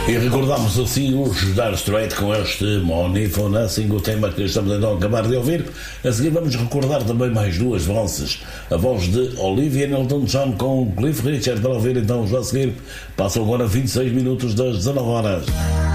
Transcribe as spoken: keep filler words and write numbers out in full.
E recordamos assim os Dire Straits com este Money for Nothing, o tema que estamos então a acabar de ouvir. A seguir vamos recordar também mais duas vozes. A voz de Olivia Newton-John com Cliff Richard, para ouvir então já a seguir. Passam agora vinte e seis minutos das dezanove horas.